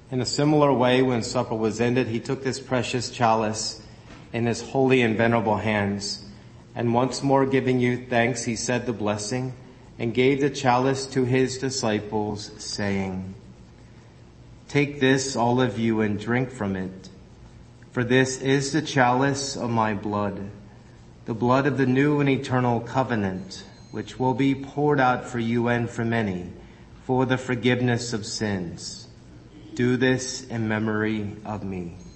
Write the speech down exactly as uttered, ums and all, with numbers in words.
In a similar way, when supper was ended, he took this precious chalice in his holy and venerable hands, and once more giving you thanks, he said the blessing and gave the chalice to his disciples, saying, "Take this, all of you, and drink from it, for this is the chalice of my blood, the blood of the new and eternal covenant, which will be poured out for you and for many for the forgiveness of sins. Do this in memory of me."